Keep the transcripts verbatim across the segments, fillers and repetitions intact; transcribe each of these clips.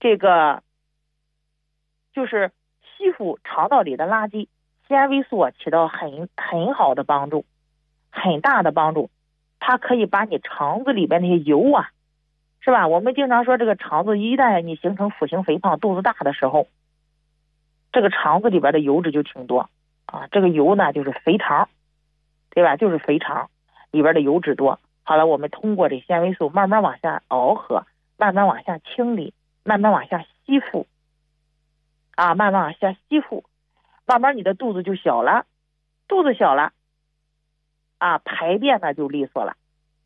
这个就是吸附肠道里的垃圾，纤维素啊起到很很好的帮助，很大的帮助。它可以把你肠子里边那些油啊，是吧？我们经常说这个肠子一旦你形成腹型肥胖、肚子大的时候，这个肠子里边的油脂就挺多啊。这个油呢就是肥肠，对吧？就是肥肠里边的油脂多。好了，我们通过这纤维素慢慢往下螯合，慢慢往下清理，慢慢往下吸附啊，慢慢往下吸附，慢慢你的肚子就小了，肚子小了啊，排便呢就利索了。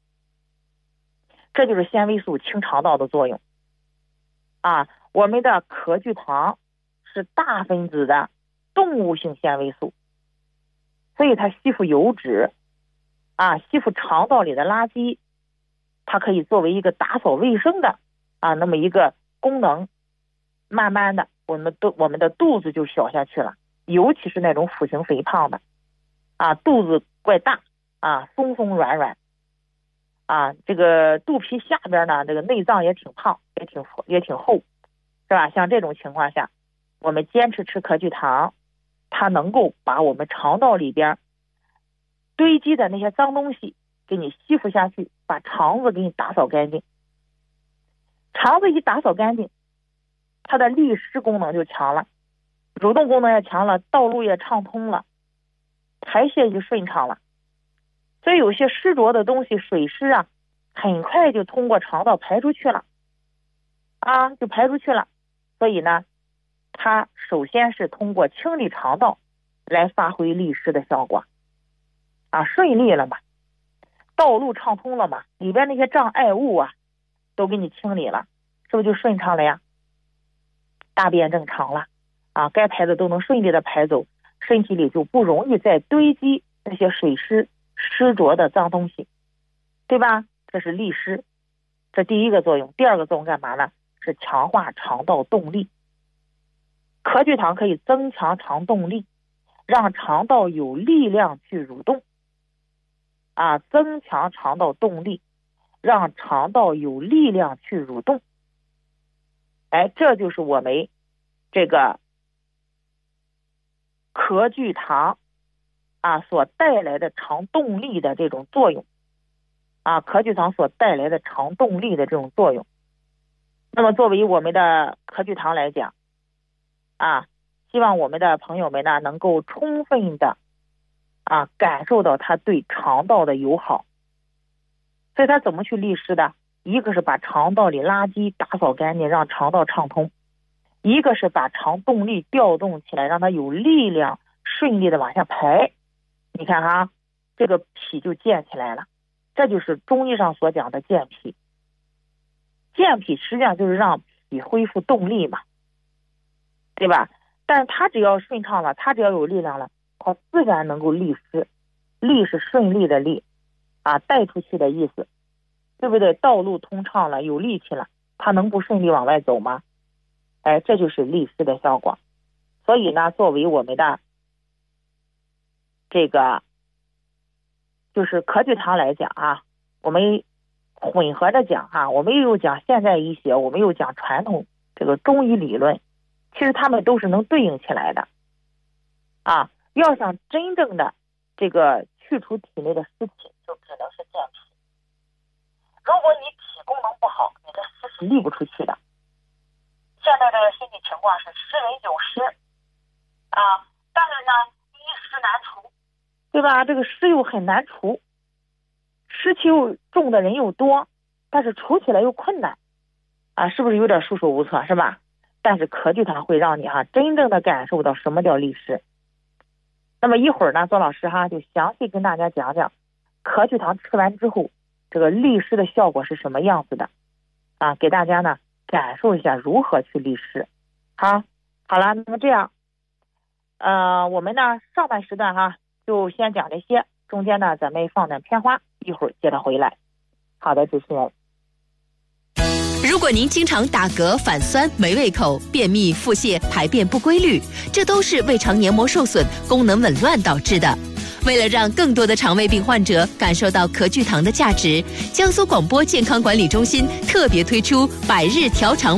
这就是纤维素清肠道的作用啊。我们的壳聚糖是大分子的动物性纤维素，所以它吸附油脂啊，吸附肠道里的垃圾，它可以作为一个打扫卫生的啊那么一个功能。慢慢的我们的我们的肚子就小下去了，尤其是那种腹型肥胖的啊，肚子怪大啊，松松软软啊，这个肚皮下边呢，这个内脏也挺胖，也挺也挺厚，是吧？像这种情况下，我们坚持吃壳聚糖，它能够把我们肠道里边堆积的那些脏东西给你吸附下去，把肠子给你打扫干净。肠子一打扫干净，它的利湿功能就强了，蠕动功能也强了，道路也畅通了，排泄就顺畅了。所以有些湿浊的东西，水湿啊，很快就通过肠道排出去了啊，就排出去了。所以呢，它首先是通过清理肠道来发挥利湿的效果啊，顺利了嘛，道路畅通了嘛，里边那些障碍物啊都给你清理了，是不是就顺畅了呀？大便正常了啊，该排的都能顺利的排走，身体里就不容易再堆积那些水湿湿浊的脏东西，对吧？这是利湿，这第一个作用。第二个作用干嘛呢？是强化肠道动力。壳聚糖可以增强肠动力，让肠道有力量去蠕动啊，增强肠道动力，让肠道有力量去蠕动。哎，这就是我们这个壳聚糖啊所带来的肠动力的这种作用啊，壳聚糖所带来的肠动力的这种作用。那么作为我们的壳聚糖来讲啊，希望我们的朋友们呢能够充分的啊感受到它对肠道的友好。所以它怎么去利湿的？一个是把肠道里垃圾打扫干净，让肠道畅通；一个是把肠动力调动起来，让它有力量顺利的往下排。你看哈，这个脾就健起来了，这就是中医上所讲的健脾。健脾实际上就是让脾恢复动力嘛，对吧？但是它只要顺畅了，它只要有力量了，它自然能够利湿。利是顺利的利啊，带出去的意思，对不对？道路通畅了，有力气了，它能不顺利往外走吗？哎，这就是利湿的效果。所以呢，作为我们的这个就是壳聚糖来讲啊，我们混合着讲啊，我们又讲现代医学，我们又讲传统这个中医理论，其实他们都是能对应起来的啊。要想真正的这个去除体内的湿气，就只能是健脾。如果你脾功能不好，你的湿是利不出去的。现在这个身体情况是湿人有湿啊，但是呢，一湿难除，对吧？这个湿又很难除，湿气又重的人又多，但是除起来又困难啊，是不是有点束手无策，是吧？但是壳聚糖会让你哈、啊、真正的感受到什么叫利湿。那么一会儿呢，左老师哈就详细跟大家讲讲壳聚糖吃完之后这个利湿的效果是什么样子的啊，给大家呢感受一下如何去利湿。好，好了，那么这样，呃，我们呢上半时段哈就先讲这些，中间呢咱们放点片花，一会儿接着回来。好的，主持人。 如果您经常打嗝、反酸、没胃口、便秘、腹泻、排便不规律，这都是胃肠黏膜受损、功能紊乱导致的。为了让更多的肠胃病患者感受到壳聚糖的价值，江苏广播健康管理中心特别推出百日调肠